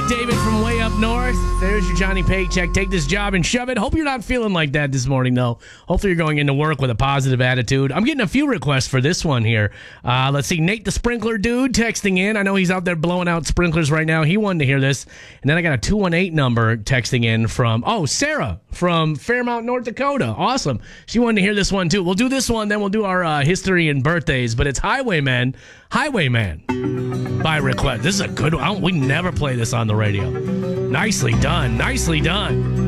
David from way up north. There's your Johnny Paycheck. Take this job and shove it. Hope you're not feeling like that this morning, though. Hopefully you're going into work with a positive attitude. I'm getting a few requests for this one here. Let's see. Nate the Sprinkler Dude texting in. I know he's out there blowing out sprinklers right now. He wanted to hear this. And then I got a 218 number texting in from, Sarah from Fairmount, North Dakota. Awesome. She wanted to hear this one, too. We'll do this one, then we'll do our history and birthdays. But it's Highwayman by request. This is a good one. We never play this on the radio. Nicely done. Nicely done.